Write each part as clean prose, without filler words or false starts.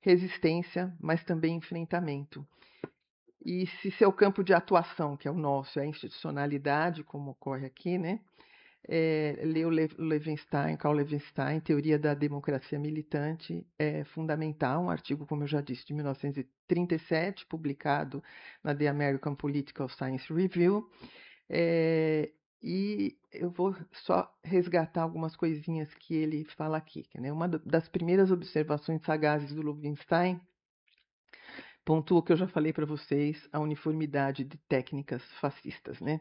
resistência, mas também enfrentamento. E se seu campo de atuação, que é o nosso, é a institucionalidade, como ocorre aqui, né? Ler o Carl Levenstein, Teoria da Democracia Militante, é fundamental, um artigo, como eu já disse, de 1937, publicado na The American Political Science Review. E eu vou só resgatar algumas coisinhas que ele fala aqui. Né? Uma das primeiras observações sagazes do Levenstein pontua o que eu já falei para vocês, a uniformidade de técnicas fascistas, né?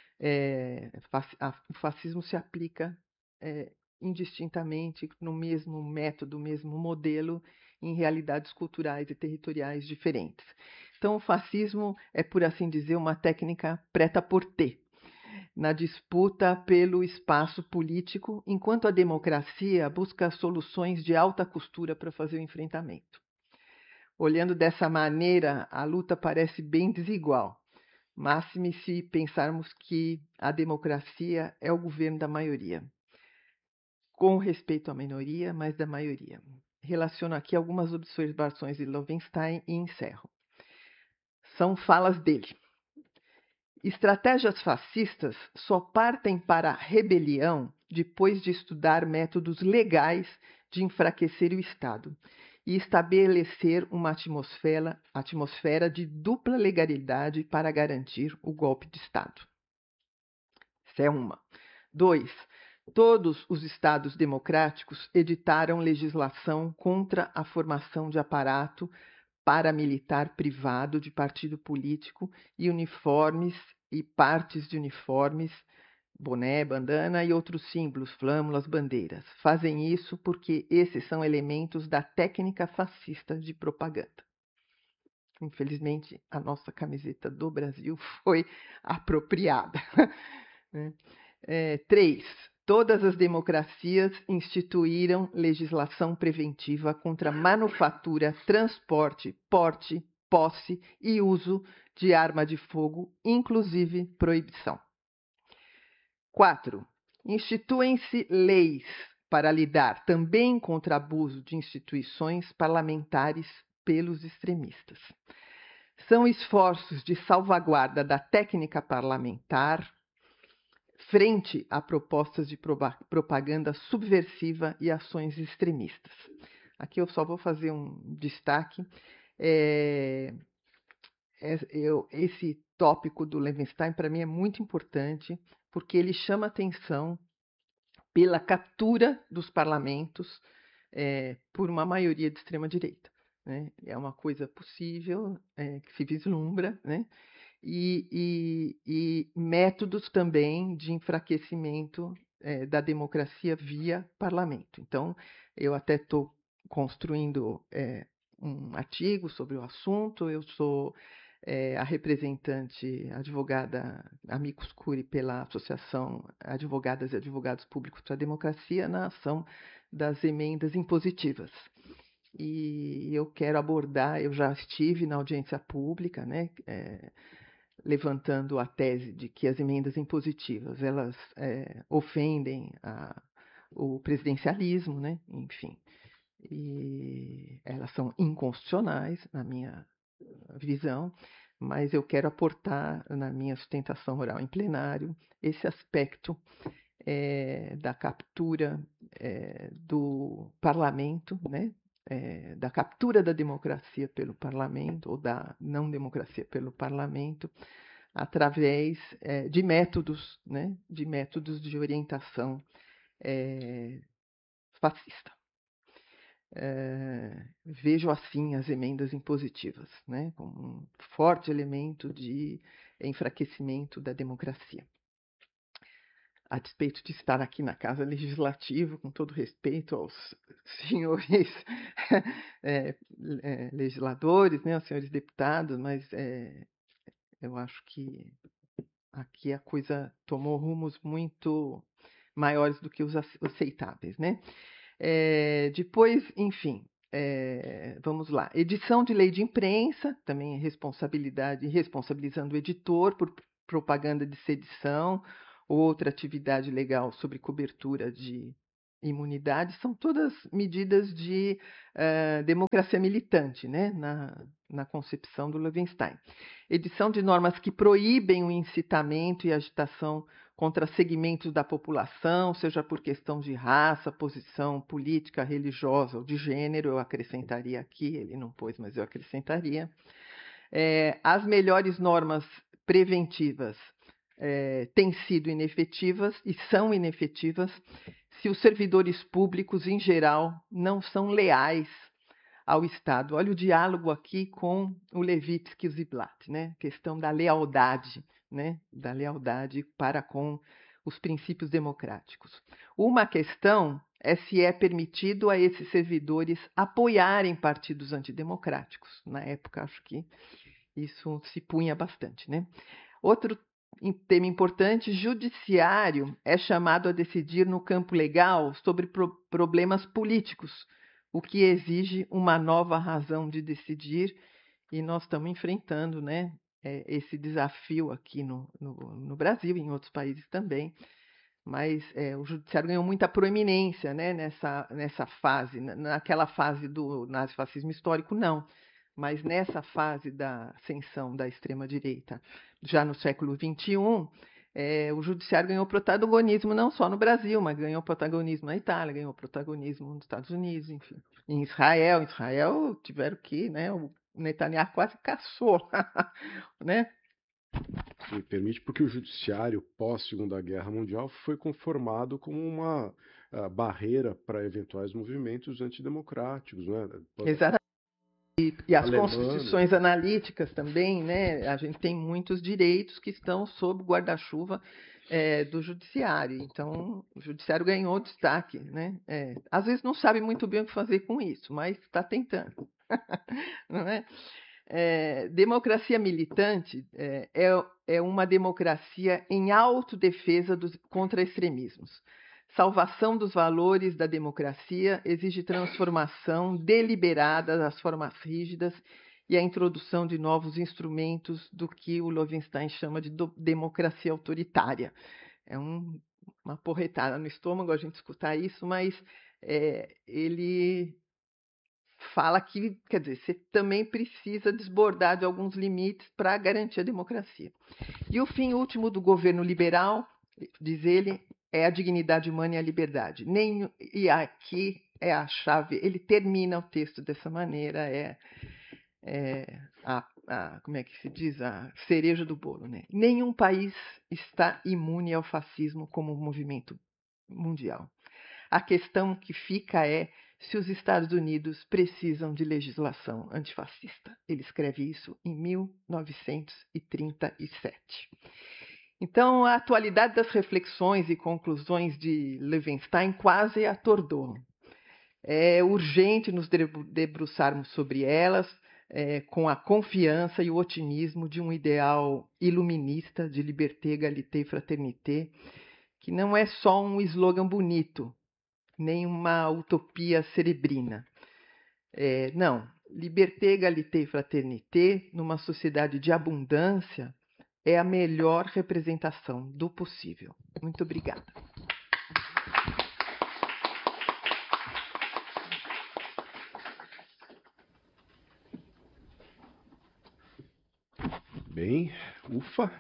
O fascismo se aplica indistintamente no mesmo método, no mesmo modelo, em realidades culturais e territoriais diferentes. Então, o fascismo é, por assim dizer, uma técnica prêt-à-porter na disputa pelo espaço político, enquanto a democracia busca soluções de alta costura para fazer o enfrentamento. Olhando dessa maneira, a luta parece bem desigual. Máxime se pensarmos que a democracia é o governo da maioria, com respeito à minoria, mas da maioria. Relaciono aqui algumas observações de Levenstein e encerro. São falas dele. Estratégias fascistas só partem para a rebelião depois de estudar métodos legais de enfraquecer o Estado e estabelecer uma atmosfera de dupla legalidade para garantir o golpe de Estado. Essa é uma. 2. Todos os Estados democráticos editaram legislação contra a formação de aparato paramilitar privado de partido político e uniformes e partes de uniformes, boné, bandana e outros símbolos, flâmulas, bandeiras. Fazem isso porque esses são elementos da técnica fascista de propaganda. Infelizmente, a nossa camiseta do Brasil foi apropriada. 3. Todas as democracias instituíram legislação preventiva contra manufatura, transporte, porte, posse e uso de arma de fogo, inclusive proibição. 4. Instituem-se leis para lidar também contra abuso de instituições parlamentares pelos extremistas. São esforços de salvaguarda da técnica parlamentar frente a propostas de propaganda subversiva e ações extremistas. Aqui eu só vou fazer um destaque. Esse tópico do Levenstein, para mim, é muito importante, porque ele chama atenção pela captura dos parlamentos por uma maioria de extrema-direita. Né? É uma coisa possível, que se vislumbra, né? E métodos também de enfraquecimento da democracia via parlamento. Então, eu até estou construindo um artigo sobre o assunto, eu sou a representante advogada amicus curiae pela Associação Advogadas e Advogados Públicos para a Democracia na ação das emendas impositivas. E eu quero abordar, eu já estive na audiência pública, né, levantando a tese de que as emendas impositivas elas ofendem o presidencialismo, né? Enfim, e elas são inconstitucionais na minha visão, mas eu quero aportar na minha sustentação oral em plenário esse aspecto da captura do parlamento, né? Da captura da democracia pelo parlamento, ou da não democracia pelo parlamento, através de métodos, né, de métodos de orientação fascista. Vejo assim as emendas impositivas, né, como um forte elemento de enfraquecimento da democracia. A despeito de estar aqui na Casa Legislativa, com todo respeito aos senhores legisladores, né, aos senhores deputados, mas eu acho que aqui a coisa tomou rumos muito maiores do que os aceitáveis, né? Depois, enfim, vamos lá. Edição de lei de imprensa, também responsabilizando o editor por propaganda de sedição ou outra atividade legal sobre cobertura de imunidade, são todas medidas de democracia militante, né, na concepção do Levenstein. Edição de normas que proíbem o incitamento e agitação contra segmentos da população, seja por questão de raça, posição política, religiosa ou de gênero, eu acrescentaria aqui, ele não pôs, mas eu acrescentaria. As melhores normas preventivas têm sido inefetivas e são inefetivas se os servidores públicos, em geral, não são leais ao Estado. Olha o diálogo aqui com o Levitsky e o Ziblatt, né? Questão da lealdade, né? Da lealdade para com os princípios democráticos. Uma questão é se é permitido a esses servidores apoiarem partidos antidemocráticos. Na época, acho que isso se punha bastante, né? Outro tema importante, judiciário é chamado a decidir no campo legal sobre problemas políticos, o que exige uma nova razão de decidir, e nós estamos enfrentando, né, esse desafio aqui no Brasil e em outros países também, mas o judiciário ganhou muita proeminência, né, nessa fase. Naquela fase do nazifascismo histórico, não, mas nessa fase da ascensão da extrema-direita, já no século XXI, o judiciário ganhou protagonismo não só no Brasil, mas ganhou protagonismo na Itália, ganhou protagonismo nos Estados Unidos, enfim. Em Israel tiveram que, né, o Netanyahu quase caçou, né? Se me permite, porque o judiciário pós-Segunda Guerra Mundial foi conformado como uma barreira para eventuais movimentos antidemocráticos, né? Exatamente. E as Alemã, constituições analíticas também, né? A gente tem muitos direitos que estão sob o guarda-chuva do judiciário. Então, o judiciário ganhou destaque, né? Às vezes não sabe muito bem o que fazer com isso, mas está tentando. Não é? Democracia militante é uma democracia em autodefesa contra extremismos. Salvação dos valores da democracia exige transformação deliberada das formas rígidas e a introdução de novos instrumentos do que o Loewenstein chama de democracia autoritária. É uma porretada no estômago a gente escutar isso, mas ele fala que, quer dizer, você também precisa desbordar de alguns limites para garantir a democracia. E o fim último do governo liberal, diz ele, é a dignidade humana e a liberdade. E aqui é a chave, ele termina o texto dessa maneira, como é que se diz? A cereja do bolo, né? Nenhum país está imune ao fascismo como movimento mundial. A questão que fica é se os Estados Unidos precisam de legislação antifascista. Ele escreve isso em 1937. Então, a atualidade das reflexões e conclusões de Levenstein quase atordou. É urgente nos debruçarmos sobre elas com a confiança e o otimismo de um ideal iluminista de liberté, égalité, fraternité, que não é só um slogan bonito, nem uma utopia cerebrina. Não, liberté, égalité, fraternité, numa sociedade de abundância, é a melhor representação do possível. Muito obrigada. bem, ufa.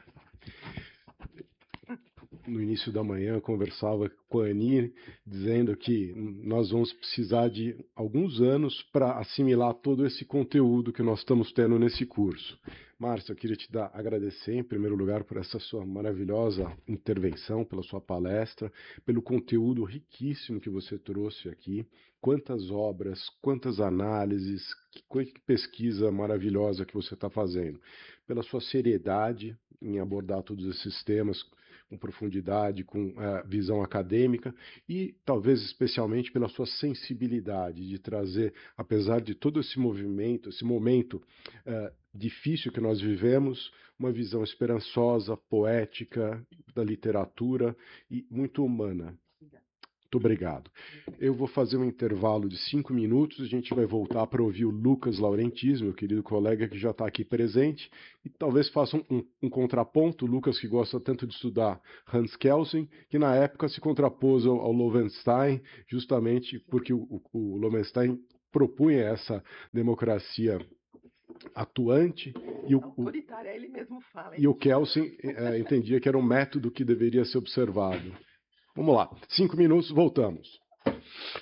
No início da manhã eu conversava com a Ani, dizendo que nós vamos precisar de alguns anos para assimilar todo esse conteúdo que nós estamos tendo nesse curso. Márcia, eu queria te agradecer, em primeiro lugar, por essa sua maravilhosa intervenção, pela sua palestra, pelo conteúdo riquíssimo que você trouxe aqui. Quantas obras, quantas análises, que pesquisa maravilhosa que você está fazendo. Pela sua seriedade em abordar todos esses temas com profundidade, com visão acadêmica e talvez especialmente pela sua sensibilidade de trazer, apesar de todo esse movimento, esse momento difícil que nós vivemos, uma visão esperançosa, poética da literatura e muito humana. Muito obrigado. Eu vou fazer um intervalo de 5 minutos, a gente vai voltar para ouvir o Lucas Laurentiis, meu querido colega que já está aqui presente, e talvez faça um contraponto, o Lucas que gosta tanto de estudar Hans Kelsen, que na época se contrapôs ao Lowenstein, justamente porque o Lowenstein propunha essa democracia atuante e autoritária, ele mesmo fala. E o Kelsen entendia que era um método que deveria ser observado. Vamos lá, 5 minutos, voltamos.